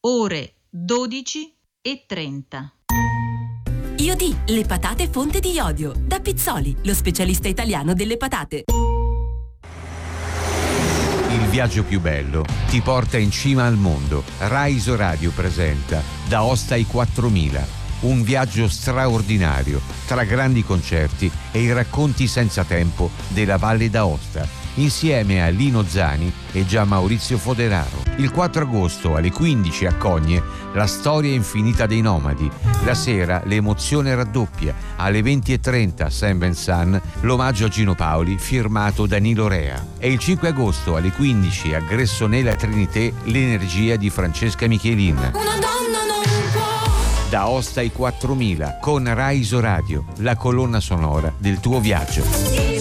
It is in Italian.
ore 12:30. Iodì, le patate fonte di iodio. Da Pizzoli, lo specialista italiano delle patate. Il viaggio più bello ti porta in cima al mondo. Rai Isoradio presenta D'Aosta ai 4000. Un viaggio straordinario tra grandi concerti e i racconti senza tempo della Valle d'Aosta, insieme a Lino Zani e Gian Maurizio Foderaro. Il 4 agosto alle 15 a Cogne, la storia infinita dei nomadi. La sera l'emozione raddoppia. Alle 20:30 a Saint Vincent l'omaggio a Gino Paoli firmato Danilo Rea. E il 5 agosto alle 15 a Gressonella Trinité l'energia di Francesca Michelin. Una donna non può. D'Aosta ai 4000 con Rai Isoradio, la colonna sonora del tuo viaggio.